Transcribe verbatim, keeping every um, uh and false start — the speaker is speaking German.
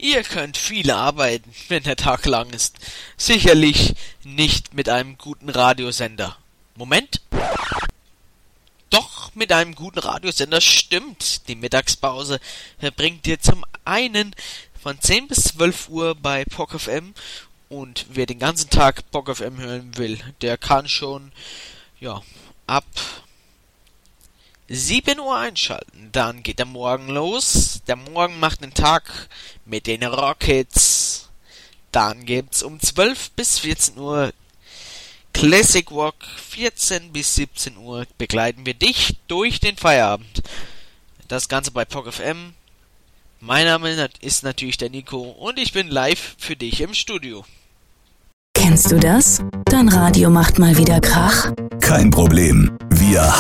Ihr könnt viel arbeiten, wenn der Tag lang ist. Sicherlich nicht mit einem guten Radiosender. Moment. Doch, mit einem guten Radiosender stimmt. Die Mittagspause bringt dir zum einen von zehn bis zwölf Uhr bei P O K F M, und wer den ganzen Tag P O K F M hören will, der kann schon ja ab sieben Uhr einschalten. Dann geht der Morgen los. Der Morgen macht den Tag mit den Rockets. Dann gibt's um zwölf bis vierzehn Uhr Classic Rock. vierzehn bis siebzehn Uhr begleiten wir dich durch den Feierabend. Das Ganze bei P O K F M. Mein Name ist natürlich der Nico und ich bin live für dich im Studio. Kennst du das? Dein Radio macht mal wieder Krach? Kein Problem. Wir